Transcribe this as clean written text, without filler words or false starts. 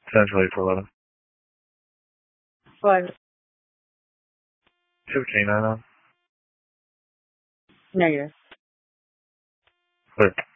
Potentially for 11. What? 15, I know. Negative. Clear.